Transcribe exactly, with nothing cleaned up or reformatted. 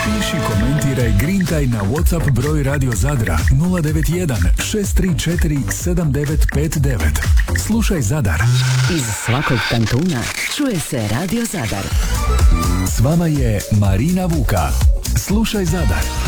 Piši, komentiraj, grintaj na WhatsApp broj Radio Zadra nula devet jedan šest tri četiri sedam devet pet devet. Slušaj Zadar. Iz svakog kantuna čuje se Radio Zadar. S vama je Marina Vuka. Slušaj Zadar.